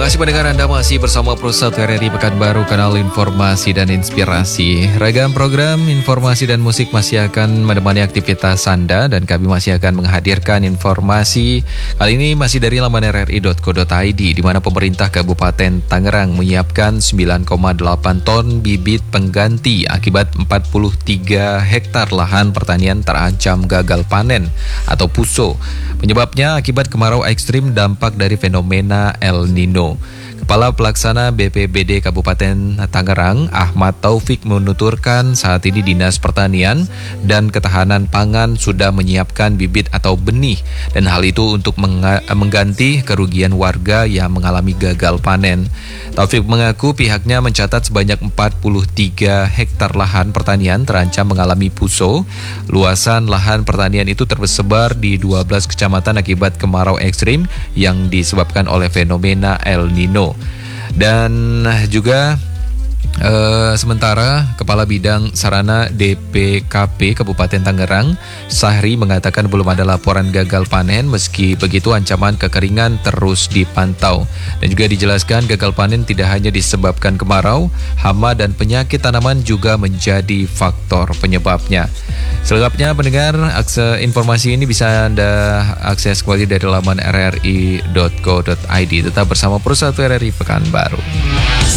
kasih pendengar, Anda masih bersama Pro 1 RRI Pekanbaru, kanal informasi dan inspirasi. Ragam program informasi dan musik masih akan menemani aktivitas Anda, dan kami masih akan menghadirkan informasi kali ini masih dari laman rri.co.id, di mana pemerintah Kabupaten Tangerang menyiapkan 9,8 ton bibit pengganti akibat 43 hektar lahan pertanian terancam gagal panen atau PUSO. Penyebabnya akibat kemarau ekstrim dampak dari fenomena El Nino. Kepala Pelaksana BPBD Kabupaten Tangerang, Ahmad Taufik, menuturkan saat ini Dinas Pertanian dan Ketahanan Pangan sudah menyiapkan bibit atau benih, dan hal itu untuk mengganti kerugian warga yang mengalami gagal panen. Taufik mengaku pihaknya mencatat sebanyak 43 hektar lahan pertanian terancam mengalami PUSO. Luasan lahan pertanian itu tersebar di 12 kecamatan akibat kemarau ekstrim yang disebabkan oleh fenomena El Nino. Dan juga sementara Kepala Bidang Sarana DPKP Kabupaten Tangerang, Sahri, mengatakan belum ada laporan gagal panen, meski begitu ancaman kekeringan terus dipantau. Dan juga dijelaskan gagal panen tidak hanya disebabkan kemarau, hama dan penyakit tanaman juga menjadi faktor penyebabnya. Selengkapnya pendengar, informasi ini bisa Anda akses kembali dari laman rri.co.id. Tetap bersama Pro 1 RRI Pekanbaru.